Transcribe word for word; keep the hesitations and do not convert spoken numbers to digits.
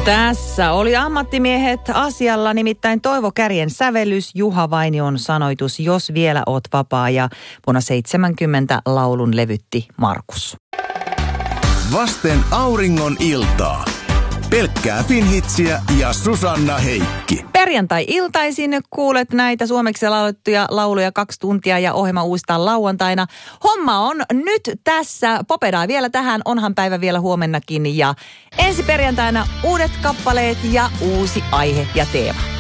Tässä oli ammattimiehet asialla, nimittäin Toivo Kärjen sävellys, Juha Vainion sanoitus, Jos vielä oot vapaa, ja vuonna seitsemänkymmentä laulun levytti Markus. Vasten auringon iltaa. Pelkkää Finhitsiä ja Susanna Heikki. Perjantai-iltaisin kuulet näitä suomeksi laulettuja lauluja kaksi tuntia ja ohjelma uustaan lauantaina. Homma on nyt tässä. Popedaa vielä tähän, onhan päivä vielä huomennakin. Ja ensi perjantaina uudet kappaleet ja uusi aihe ja teema.